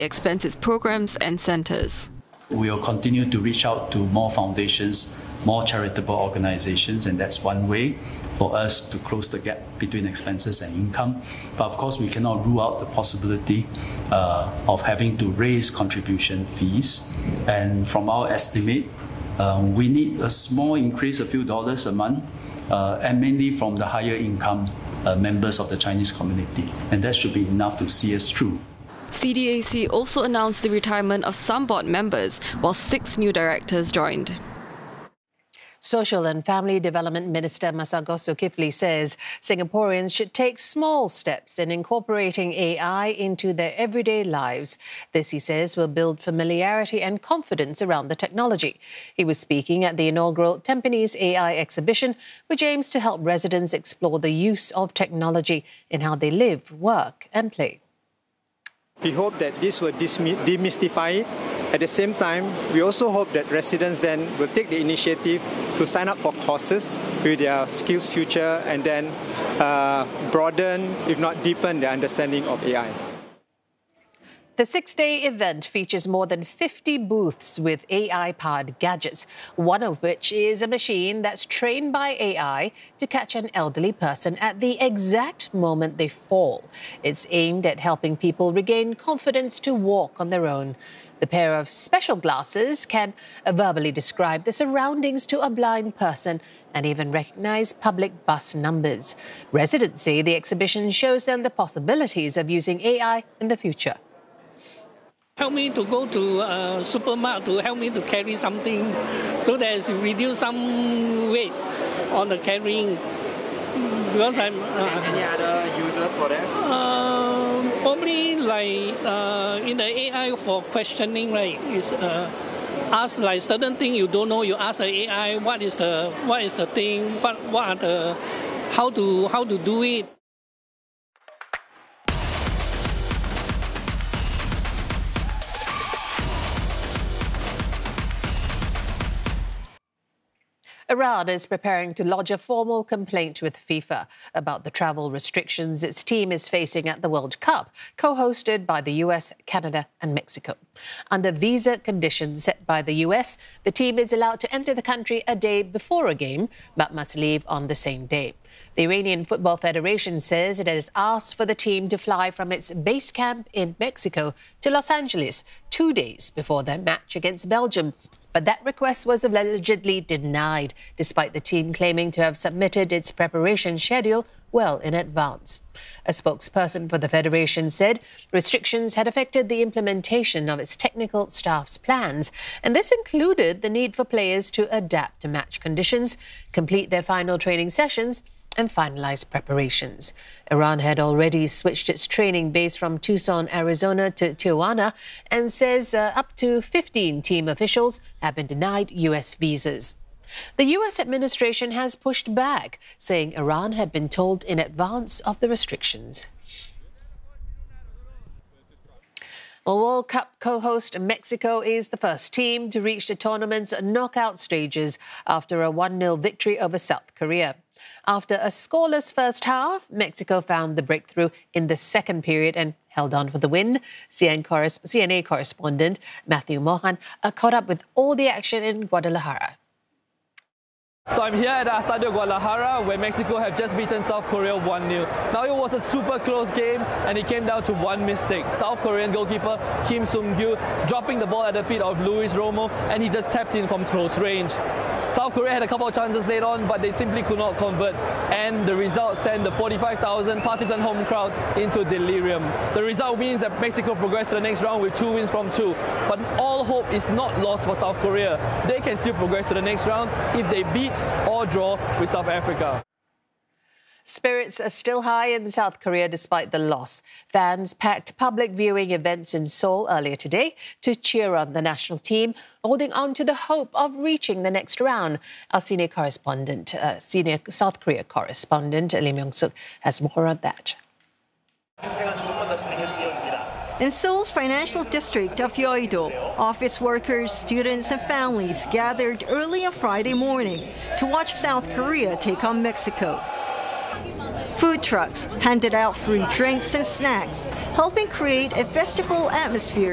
expenses programs and centres. We will continue to reach out to more foundations, more charitable organizations, and that's one way for us to close the gap between expenses and income. But of course, we cannot rule out the possibility of having to raise contribution fees. And from our estimate, we need a small increase, a few dollars a month, and mainly from the higher income members of the Chinese community. And that should be enough to see us through. CDAC also announced the retirement of some board members, while 6 new directors joined. Social and Family Development Minister Masagos Zulkifli says Singaporeans should take small steps in incorporating AI into their everyday lives. This, he says, will build familiarity and confidence around the technology. He was speaking at the inaugural Tampines AI exhibition, which aims to help residents explore the use of technology in how they live, work and play. We hope that this will demystify it. At the same time, we also hope that residents then will take the initiative to sign up for courses with their skills future and then broaden, if not deepen, their understanding of AI. The 6-day event features more than 50 booths with AI-powered gadgets, one of which is a machine that's trained by AI to catch an elderly person at the exact moment they fall. It's aimed at helping people regain confidence to walk on their own. The pair of special glasses can verbally describe the surroundings to a blind person and even recognize public bus numbers. Residents say the exhibition shows them the possibilities of using AI in the future. Help me to go to supermarket to help me to carry something so that it reduce some weight on the carrying. Because I'm... Any other users for that? Probably like in the AI for questioning, right? Is ask like certain thing you don't know. You ask the AI what is the thing, what are the how to do it. Iran is preparing to lodge a formal complaint with FIFA about the travel restrictions its team is facing at the World Cup, co-hosted by the US, Canada and Mexico. Under visa conditions set by the US, the team is allowed to enter the country a day before a game, but must leave on the same day. The Iranian Football Federation says it has asked for the team to fly from its base camp in Mexico to Los Angeles 2 days before their match against Belgium. But that request was allegedly denied, despite the team claiming to have submitted its preparation schedule well in advance. A spokesperson for the federation said restrictions had affected the implementation of its technical staff's plans, and this included the need for players to adapt to match conditions, complete their final training sessions, and finalize preparations. Iran had already switched its training base from Tucson, Arizona to Tijuana and says up to 15 team officials have been denied U.S. visas. The U.S. administration has pushed back, saying Iran had been told in advance of the restrictions. Well, World Cup co-host Mexico is the first team to reach the tournament's knockout stages after a 1-0 victory over South Korea. After a scoreless first half, Mexico found the breakthrough in the second period and held on for the win. CNA correspondent Matthew Mohan caught up with all the action in Guadalajara. So I'm here at the Estadio Guadalajara, where Mexico have just beaten South Korea 1-0. Now it was a super close game, and it came down to one mistake. South Korean goalkeeper Kim Sung-gyu dropping the ball at the feet of Luis Romo, and he just tapped in from close range. South Korea had a couple of chances later on, but they simply could not convert, and the result sent the 45,000 partisan home crowd into delirium. The result means that Mexico progressed to the next round with 2 wins from 2, but all hope is not lost for South Korea. They can still progress to the next round if they beat or draw with South Africa. Spirits are still high in South Korea despite the loss. Fans packed public viewing events in Seoul earlier today to cheer on the national team, holding on to the hope of reaching the next round. Our senior South Korea correspondent, Lee Myung-suk, has more on that. In Seoul's financial district of Yeouido, office workers, students and families gathered early on Friday morning to watch South Korea take on Mexico. Food trucks handed out free drinks and snacks, helping create a festival atmosphere